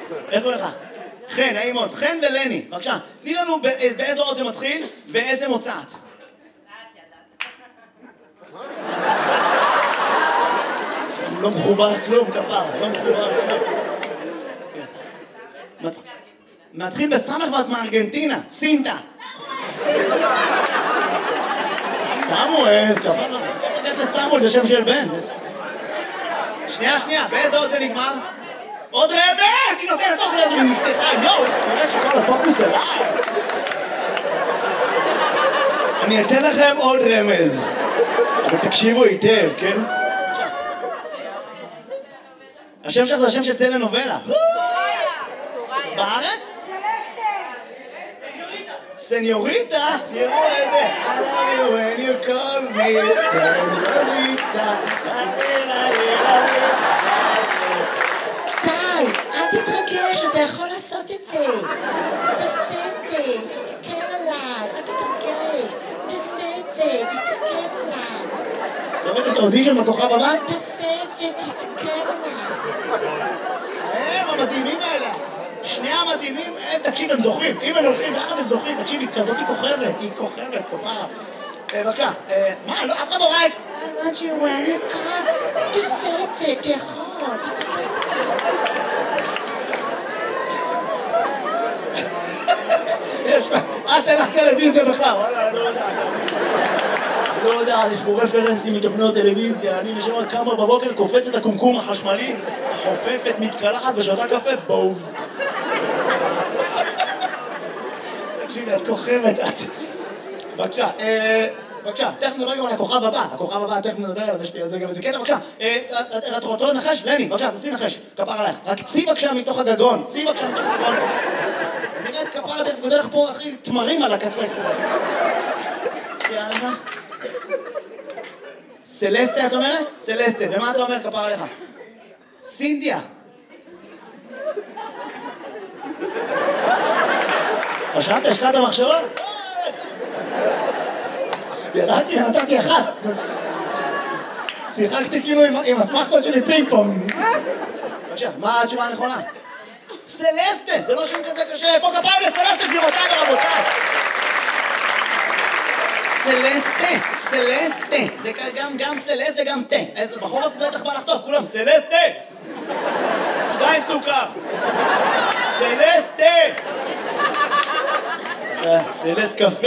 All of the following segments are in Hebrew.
איך קוראים לך? חן, נעים מאוד. חן ולני, בבקשה. תני לנו באיזה אות זה מתחיל ואיזה מוצאת. לא מחובר כלום, כפר. לא מחובר כלום. מתחיל בסמך ואת מארגנטינה. סינטה. סמואל, כפר. איך לסמואל, זה שם של בן. שנייה, באיזה אות זה נגמר? עוד רמז! היא נותנת עוד רמז ומפתחה, יואו! נראה שכל הפוקוס אליי! אני אתן לכם עוד רמז. אבל תקשיבו היטב, כן? השם שלך זה השם של טלנובלה. סוריה. בארץ? סניוריטה? תראו איזה. I love you when you call me סניוריטה. די, אל תתרגש, אתה יכול לעשות את זה. תעשה את זה, תסתכל עליי, אל תתרגש. תעשה את זה, תסתכל עליי. ראית את האודישן בכוכב הבא? תעשה את זה, תסתכל עליי. הם המדהימים האלה. שני המדהימים, תקשיב, הם זוכים. אם הם הולכים ביחד הם זוכים, תקשיב, היא כזאת היא כוכבת, כפרה. בבקשה, מה, לא, אף אחד לא ראה את זה. I want you when you come. תעשה את זה, תיכול, תסתכל עליי. תן לך טלוויזיה בכלל, וואלה, לא יודע, יש פה רפרנסים מתוכניות טלוויזיה, אני משמע כמה בבוקר קופץ את הקומקום החשמלי, חופפת, מתקלחת ושותה קפה, בוז. תקשיבי, את כוכבת, את. בבקשה, תכף נדבר גם על הכוכב הבא, תכף נדבר עליו, יש לי על זה גם איזה קטע, בבקשה. את רוצה לנחש? לני, בבקשה, תעשי נחש, כפר עלייך. רק צי בבקשה מתוך הגגון, נראה את כפר, אתה גודל לך פה הכי תמרים על הקצה. יאללה. סלסטה את אומרת? סלסטה, ומה אתה אומר כפר עליך? סינדיה. חשבת, השקעת המחשבה? ירדתי ונתתי אחת. שיחקתי כאילו עם הסמכות שלי פינג פונג. בבקשה, מה התשובה הנכונה? סלסטה, זה לא שם כזה קשה. איפה כפיים לסלסטה, גבירותיי ורבותיי? סלסטה, זה גם סלסט וגם תה. איזה בחורף בטח בא לחטוף, כולם, סלסטה! 2 סוכר. סלסטה! סלסט קפה.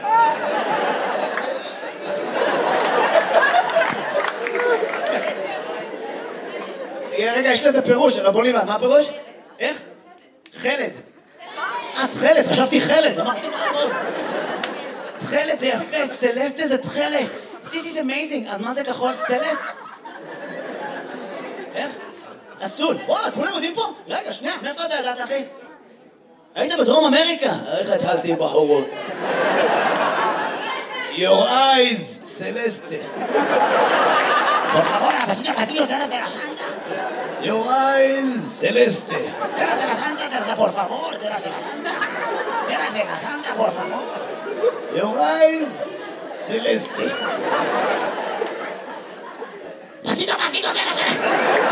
רגע, יש לזה פירוש, רבוני, מה הפירוש? איך? חלד. את חלד, חשבתי חלד, אמרתי מה הראש? תחלת זה יפה, סלסטה זה תחלת. This is amazing. אז מה זה כחול? סלס? איך? אסול. וואלה, כולם יודעים פה? רגע, שנייה, מאיפה אתה ידעת, אחי? היית בדרום אמריקה? איך התחלתי עם בחורות? Your eyes, סלסטה. por favor, vecino, te la Santa. Your eyes, Celeste. Te la Santa, por favor, te la Santa. Te la Santa, por favor. Your eyes, Celeste. Pasito, te la Santa.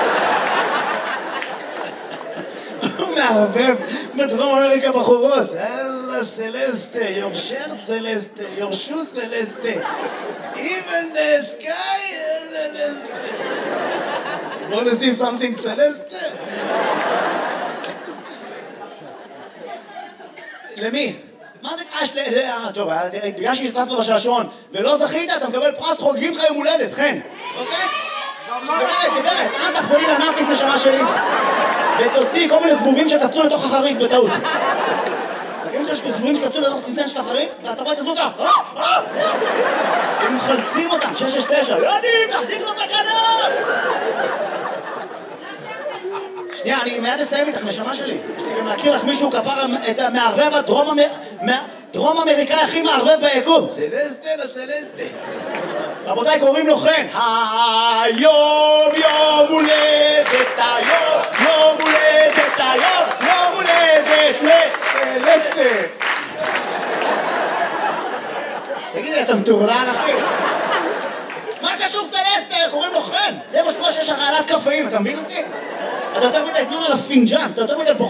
הוא מערבב בדרום אמריקה בחורות. אללה סלסטה, your shirt סלסטה, your shoe סלסטה. Even the sky is סלסטה. You want to see something סלסטה? למי? מה זה קש? טוב, בגלל שהשתתפת בשעשועון ולא זכית, אתה מקבל פרס חוגגים לך יום הולדת, חן. אוקיי? גברת, אל תחזרי לנאפיס נשמה שלי ותוציא כל מיני זבובים שקפצו לתוך החריף בטעות. תגידו שיש זבובים שקפצו לתוך צנצן של החריף ואתה רואה את הזבוב ככה הם מחלצים אותם, 669 יוני, תחזיק לו את הכנף! שנייה, אני מיד אסיים איתך נשמה שלי. יש לי גם להכיר לך מישהו כפר את המערבב הדרום אמריקאי הכי מערבב ביקום. סלסטה לסלסטה. רבותיי, קוראים לו חן. היום יום הולדת, יום הולדת, יום הולדת לסלסטה. תגיד לי, אתה מטורלל אחי? מה קשור סלסטה? קוראים לו חן. זה מה שקורה שיש הרעלת קפאים, אתה מבין אותי? אתה יותר מדי זמן על הפינג'אן, אתה יותר מדי